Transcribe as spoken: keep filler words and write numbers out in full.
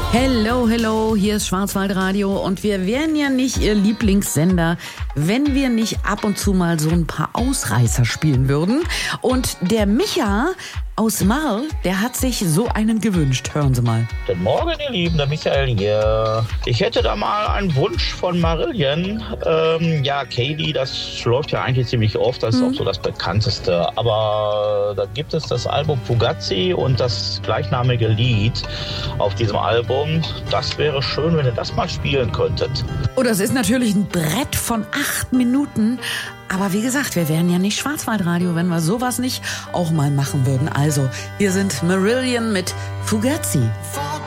Hello, hello, hier ist Schwarzwaldradio und wir wären ja nicht Ihr Lieblingssender, wenn wir nicht ab und zu mal so ein paar Ausreißer spielen würden. Und der Micha aus Marl, der hat sich so einen gewünscht. Hören Sie mal. Guten Morgen, ihr Lieben, der Michael hier. Ich hätte da mal einen Wunsch von Marillion. Ähm, ja, Katie, das läuft ja eigentlich ziemlich oft, das ist mhm. auch so das bekannteste. Aber da gibt es das Album Fugazi und das gleichnamige Lied auf diesem Album. Das wäre schön, wenn ihr das mal spielen könntet. Oh, das ist natürlich ein Brett von acht Minuten. Aber wie gesagt, wir wären ja nicht Schwarzwaldradio, wenn wir sowas nicht auch mal machen würden. Also, hier sind Marillion mit Fugazi.